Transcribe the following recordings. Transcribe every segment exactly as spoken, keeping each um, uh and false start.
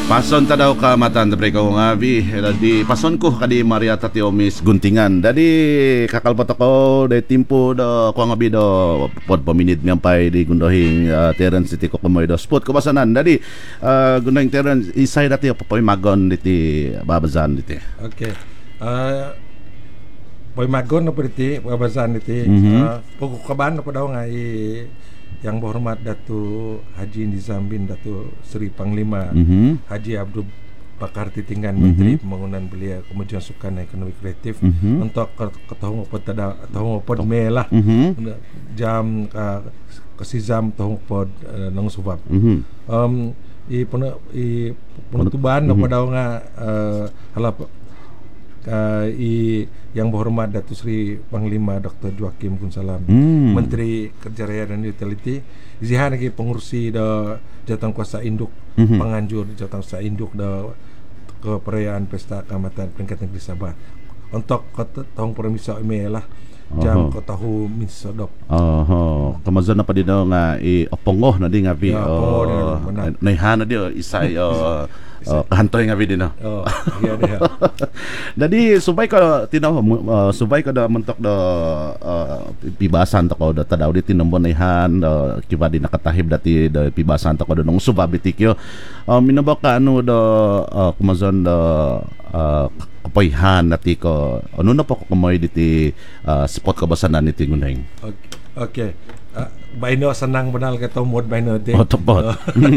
Pason ta daw ka matan pre ko nga bi di pason ko kadi Maria Tati Omis guntingan dadi kakalpat ako de timpo do ko nga bi do pod paminid ngampay di gundohing uh, Terence City ko kumoy do spot ko basanan dadi uh, gundohing Terence isay dati popoy magon diti babazan diti. Okay. Uh, poy magon no diti babazan diti. Mm-hmm. Uh, pagkukaban no daw nga i Yang berhormat Datuk Haji Nizam bin Datuk Seri Panglima mm-hmm. Haji Abdul Bakar Titingan, mm-hmm. Menteri Pembangunan Belia Kemajuan Sukan dan Ekonomi Kreatif, mm-hmm. untuk ketahung pod tada tahung pod melah mm-hmm. jam ka kasizam tahung pod uh, nang subab. Mm-hmm. Um i puna i penutupan mm-hmm. pada nga uh, halap uh, i Yang berhormat Datuk Seri Panglima Doktor Joakim Gunsalam, hmm. Menteri Kerja Raya dan Utility, zihan lagi pengurusi da jawatan kuasa induk, hmm. penganjur jawatan kuasa induk da ke perayaan Pesta Keamatan Peringkat Negeri Sabah. Untuk kata tahun permisa email lah jam ko tahu misodop. Oh, kamazon na pa din nga i opongo na di nga bi. Oh, naihan na di isay oh kahantoy nga bi din. Oh, iya dia. Jadi subay ka tinaw uh, subay ka da mentok da uh, pibasan ta ko da tadaw di tinambon naihan da kiba di nakatahib dati da pibasan ta ko da nung subabitikyo. Um, minabak ka ano da uh, kamazon da uh, kapoyhan nati ko ano na po ko kumoy diti uh, spot ko basanan niti guneng. Okay, okay. Uh, baino senang benal kata mod baino de oh topot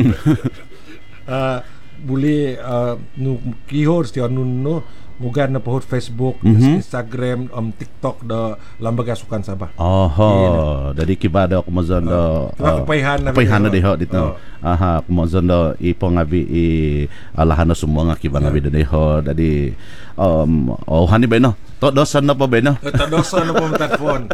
uh, buli uh, nu kihor sti anu no mugan na pohot Facebook, mm-hmm. Instagram, um, TikTok da Lambaga Sukan Sabah. Oh, oh. Jadi kiba da kumazon da kapayhan na kapayhan na diho dito. Aha, kumazon da ipo ngabi i alahan na semua nga kiba ngabi diho. Jadi um oh hani ba no? To dosan na pa ba no? To dosan na po telefon.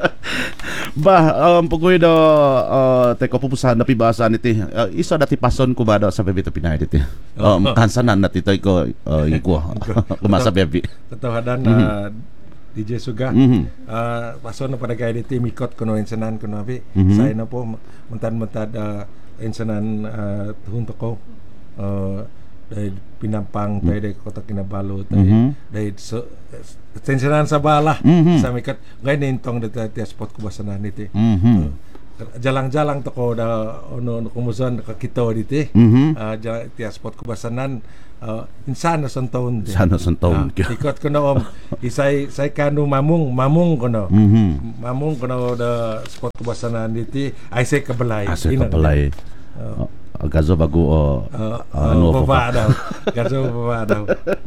Bah, um pugoy da uh, teko pupusahan na pibasan iti. Uh, isa dati pason ko ba da sa bebito Pinay diti. Um kansanan na titoy ko uh, iko. Kumasa bebi. Katawadan na mm-hmm. D J Suga. Mm-hmm. Uh, pason na pada gaya diti mikot kuno insanan kuno abi. Mm-hmm. Saya na po mentan-mentad uh, insanan uh, tuhun toko uh, dari Pinampang, mm-hmm. dari Kota Kinabalu, dari mm-hmm. dari so, tensionan Sabalah, mm-hmm. sa mikot ngay nintong dati spot kubasanan niti. Mm-hmm. Uh, jalang-jalang toko da ono no kumuzon kakito diti. Mm-hmm. Uh, tia spot kubasanan uh, insan na santaon. Insan na santaon. Uh, ikot ko na om isay say kanu mamung mamung ko na. Mm-hmm. Mamung ko na da spot kubasanan diti ay say kabalay. Ay say kabalay. Uh, Gazo bago o uh, uh, ano uh, pa daw. Gazo baba daw.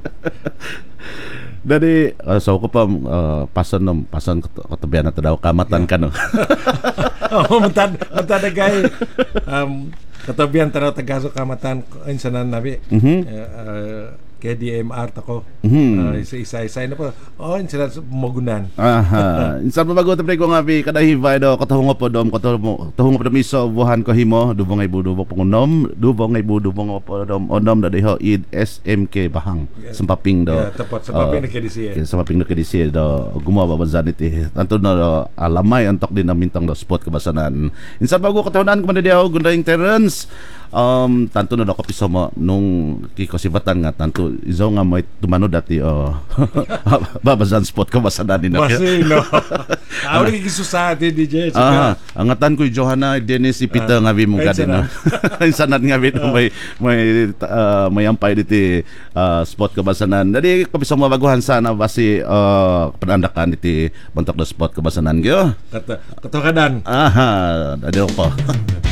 Dari uh, so ko pa uh, pason nom pason katabian na daw kamatan yeah. Ka no. Oh, mentan mentan gay um katabian taraw tagaso kamatan insanan nabi. Mm-hmm. Uh, K D M R tako. Mm-hmm. Uh, isa-isa na po. Oh, insan magunan. Aha. Insan pa bago tapos ko nga bi kada hivay do katahungo po dom katahungo tahungo po miso buhan ko himo dubong ay budubok pungunom dubong ay budubong po dom onom da deho id S M K bahang sampaping do. Yeah, tepat sampaping uh, na kedisi. Sampaping na kedisi do gumawa babazan iti. Tanto na alamay antok din na mintang do spot kabasanan. Insan bago katahunan ko man diaw gundaing Terence. Um tanto na ako piso mo nung kikosibatan nga tanto izo nga may tumano dati oh babazan spot ko basanan din na masino awri kisusati D J ah angatan ko Johanna Dennis ipita uh, nga bi mo kadin no insanat nga bi uh, may may uh, may ampay diti uh, spot ko basanan dadi ko piso mo baguhan sana basi uh, panandakan diti bentok do spot ko basanan gyo kata katokadan aha dadi ko